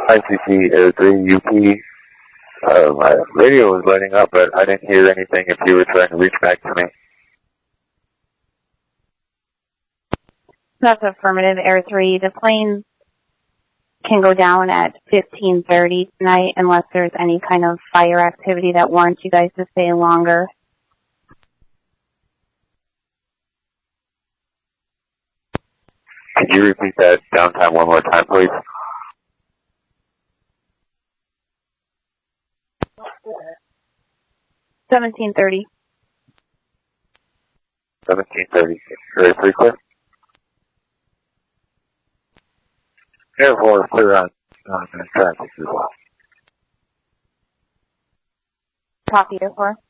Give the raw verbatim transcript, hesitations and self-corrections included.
I C C Air three U P. Uh, my radio was lighting up, but I didn't hear anything if you were trying to reach back to me. That's affirmative, Air three. The plane can go down at fifteen thirty tonight unless there's any kind of fire activity that warrants you guys to stay longer. Could you repeat that downtime one more time, please? seventeen thirty. seventeen thirty. Very three clear. Air four clear on, on traffic as well. Copy, Air four.